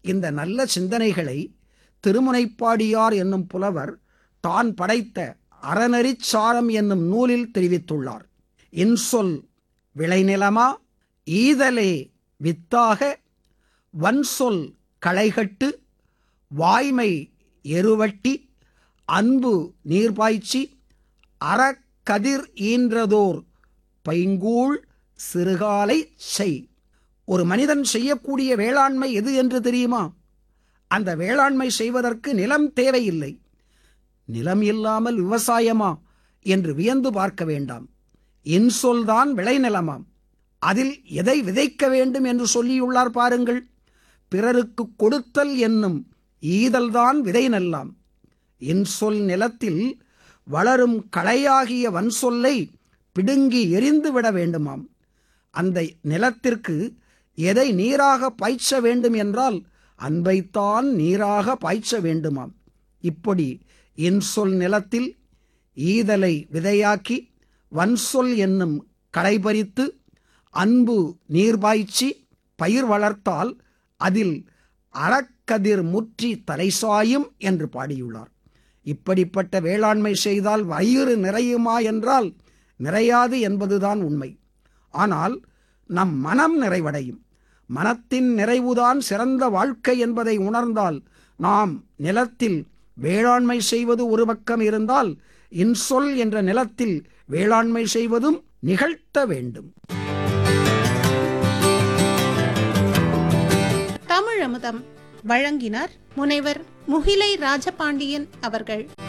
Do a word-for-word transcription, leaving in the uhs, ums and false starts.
இந்த நல்ல சிந்தனைகளை திருமுனைப்பாடியார் என்னும் புலவர் தான் படைத்த அறநெறிச்சாரம் என்னும் நூலில் தெரிவித்துள்ளார். இன்சொல் விளைநிலமா ஈதலே வித்தாக வன்சொல் களைகட்டு வாய்மை எருவட்டி அன்பு நீர்பாய்ச்சி அறக்கதிர் ஈன்றதோர் பைங்கூழ் சிறுகாலை செய். ஒரு மனிதன் செய்யக்கூடிய வேளாண்மை எது என்று தெரியுமா? அந்த வேளாண்மை செய்வதற்கு நிலம் தேவையில்லை. நிலம் இல்லாமல் விவசாயமா என்று வியந்து பார்க்க வேண்டாம். இன்சொல்தான் விளைநிலமாம். அதில் எதை விதைக்க வேண்டும் என்று சொல்லியுள்ளார் பாருங்கள். பிறருக்கு கொடுத்தல் என்னும் ஈதல்தான் விதை நல்லாம். இன்சொல் நிலத்தில் வளரும் களையாகிய வன்சொல்லை பிடுங்கி எரிந்து விட வேண்டுமாம். அந்த நிலத்திற்கு எதை நீராக பாய்ச்ச வேண்டும் என்றால் அன்பைத்தான் நீராக பாய்ச்ச வேண்டுமாம். இப்படி இன்சொல் நிலத்தில் ஈதலை விதையாக்கி வன்சொல் என்னும் களைபறித்து அன்பு நீர்பாய்ச்சி பயிர் வளர்த்தால் அதில் அறக்கதிர் முற்றி தலைசாயும் என்று பாடியுள்ளார். இப்படிப்பட்ட வேளாண்மை செய்தால் வயிறு நிறையுமா என்றால் நிறையாது என்பதுதான் உண்மை. ஆனால் நம் மனம் நிறைவடையும். மனத்தின் நிறைவுதான் சிறந்த வாழ்க்கை என்பதை உணர்ந்தால் நாம் நிலத்தில் வேளாண்மை செய்வது ஒரு பக்கம் இருந்தால் இன்சொல் என்ற நிலத்தில் வேளாண்மை செய்வதும் நிகழ்த்த வேண்டும். தமிழமுதம் வழங்கினார் முனைவர் முகிலை ராஜபாண்டியன் அவர்கள்.